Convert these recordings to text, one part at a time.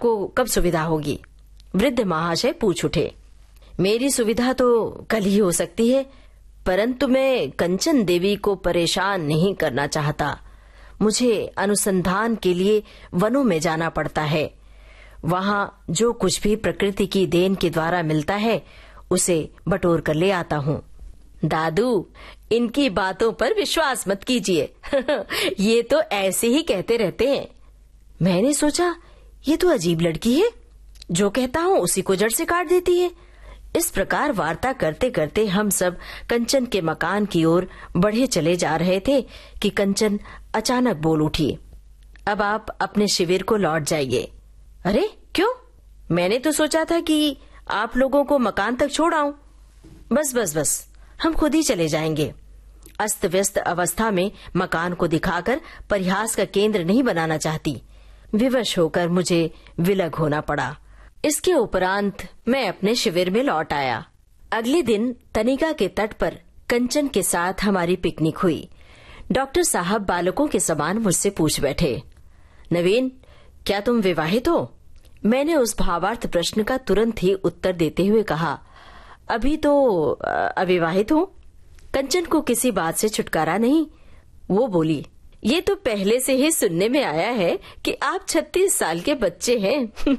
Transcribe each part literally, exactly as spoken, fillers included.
आपको कब सुविधा होगी? वृद्ध महाशय पूछ उठे। मेरी सुविधा तो कल ही हो सकती है, परंतु मैं कंचन देवी को परेशान नहीं करना चाहता। मुझे अनुसंधान के लिए वनों में जाना पड़ता है। वहाँ जो कुछ भी प्रकृति की देन के द्वारा मिलता है उसे बटोर कर ले आता हूँ। दादू, इनकी बातों पर विश्वास मत कीजिए। ये तो ऐसे ही कहते रहते हैं। मैंने सोचा ये तो अजीब लड़की है, जो कहता हूँ उसी को जड़ से काट देती है। इस प्रकार वार्ता करते करते हम सब कंचन के मकान की ओर बढ़े चले जा रहे थे कि कंचन अचानक बोल उठी, अब आप अपने शिविर को लौट जाइए। अरे क्यों? मैंने तो सोचा था कि आप लोगों को मकान तक छोड़ आऊं। बस बस बस, हम खुद ही चले जाएंगे। अस्त व्यस्त अवस्था में मकान को दिखाकर परिहास का केंद्र नहीं बनाना चाहती। विवश होकर मुझे विलग होना पड़ा। इसके उपरांत मैं अपने शिविर में लौट आया। अगले दिन तनिका के तट पर कंचन के साथ हमारी पिकनिक हुई। डॉक्टर साहब बालकों के समान मुझसे पूछ बैठे, नवीन, क्या तुम विवाहित हो? मैंने उस भावार्थ प्रश्न का तुरंत ही उत्तर देते हुए कहा, अभी तो अविवाहित हूँ। कंचन को किसी बात से छुटकारा नहीं। वो बोली, ये तो पहले से ही सुनने में आया है कि आप छत्तीस साल के बच्चे हैं।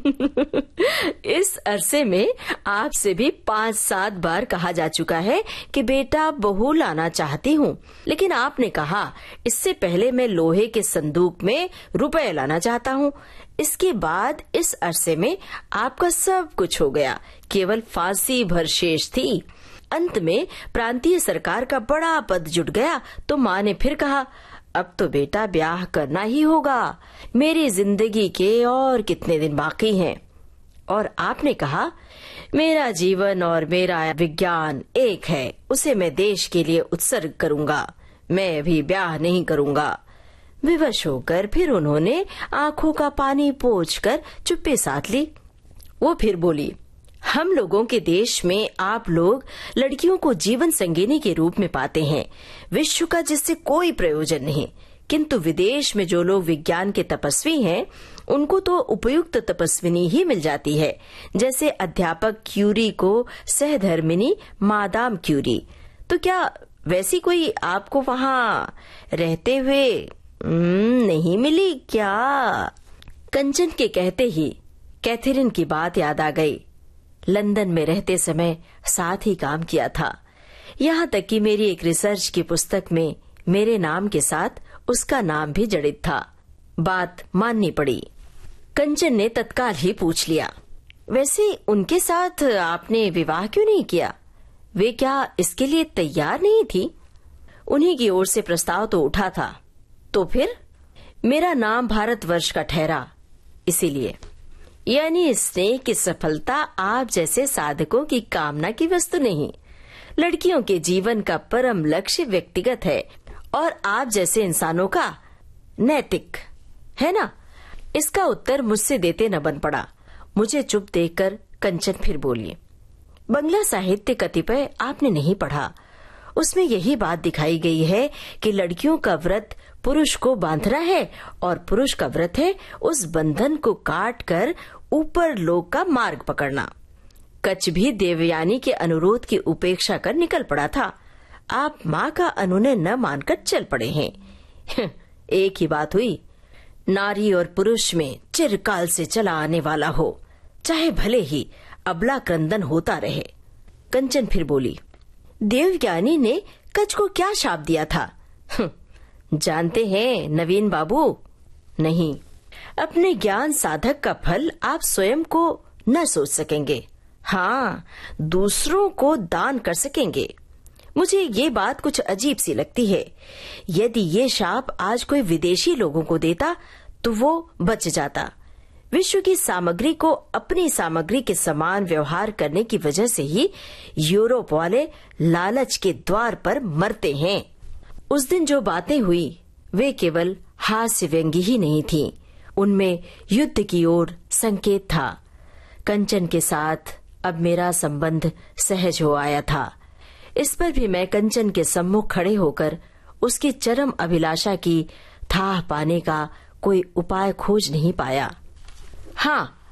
इस अरसे में आपसे भी पांच सात बार कहा जा चुका है कि बेटा बहू लाना चाहती हूँ, लेकिन आपने कहा इससे पहले मैं लोहे के संदूक में रुपए लाना चाहता हूँ। इसके बाद इस अरसे में आपका सब कुछ हो गया, केवल फांसी भर शेष थी। अंत में प्रांतीय सरकार का बड़ा पद जुट गया तो माँ ने फिर कहा, अब तो बेटा ब्याह करना ही होगा, मेरी जिंदगी के और कितने दिन बाकी हैं। और आपने कहा, मेरा जीवन और मेरा विज्ञान एक है, उसे मैं देश के लिए उत्सर्ग करूंगा, मैं अभी ब्याह नहीं करूंगा। विवश होकर फिर उन्होंने आंखों का पानी पोंछकर चुप्पी साध ली। वो फिर बोली, हम लोगों के देश में आप लोग लड़कियों को जीवन संगिनी के रूप में पाते हैं, विश्व का जिससे कोई प्रयोजन नहीं, किंतु विदेश में जो लोग विज्ञान के तपस्वी हैं उनको तो उपयुक्त तपस्विनी ही मिल जाती है, जैसे अध्यापक क्यूरी को सहधर्मिनी मादाम क्यूरी। तो क्या वैसी कोई आपको वहाँ रहते हुए नहीं मिली क्या? कंचन के कहते ही कैथरीन की बात याद आ गई। लंदन में रहते समय साथ ही काम किया था, यहाँ तक कि मेरी एक रिसर्च की पुस्तक में मेरे नाम के साथ उसका नाम भी जड़ित था। बात माननी पड़ी। कंचन ने तत्काल ही पूछ लिया, वैसे उनके साथ आपने विवाह क्यों नहीं किया? वे क्या इसके लिए तैयार नहीं थी? उन्हीं की ओर से प्रस्ताव तो उठा था। तो फिर मेरा नाम भारतवर्ष का ठहरा, इसीलिए। यानी स्नेह की सफलता आप जैसे साधकों की कामना की वस्तु नहीं, लड़कियों के जीवन का परम लक्ष्य व्यक्तिगत है और आप जैसे इंसानों का नैतिक है ना? इसका उत्तर मुझसे देते न बन पड़ा। मुझे चुप देखकर कंचन फिर बोली, बंगला साहित्य कतिपय आपने नहीं पढ़ा, उसमें यही बात दिखाई गई है कि लड़कियों का व्रत पुरुष को बांधना है और पुरुष का व्रत है उस बंधन को काट कर ऊपर लोक का मार्ग पकड़ना। कच्छ भी देवयानी के अनुरोध की उपेक्षा कर निकल पड़ा था। आप माँ का अनुनय न मानकर चल पड़े हैं। एक ही बात हुई, नारी और पुरुष में चिरकाल से चला आने वाला हो, चाहे भले ही अबला क्रंदन होता रहे। कंचन फिर बोली, देवज्ञानी ने कच्छ को क्या शाप दिया था? जानते हैं नवीन बाबू? नहीं, अपने ज्ञान साधक का फल आप स्वयं को न सोच सकेंगे, हाँ दूसरों को दान कर सकेंगे। मुझे ये बात कुछ अजीब सी लगती है। यदि ये शाप आज कोई विदेशी लोगों को देता तो वो बच जाता। विश्व की सामग्री को अपनी सामग्री के समान व्यवहार करने की वजह से ही यूरोप वाले लालच के द्वार पर मरते हैं। उस दिन जो बातें हुई वे केवल हास्य व्यंग्य ही नहीं थीं, उनमें युद्ध की ओर संकेत था। कंचन के साथ अब मेरा संबंध सहज हो आया था। इस पर भी मैं कंचन के सम्मुख खड़े होकर उसकी चरम अभिलाषा की थाह पाने का कोई उपाय खोज नहीं पाया। हाँ,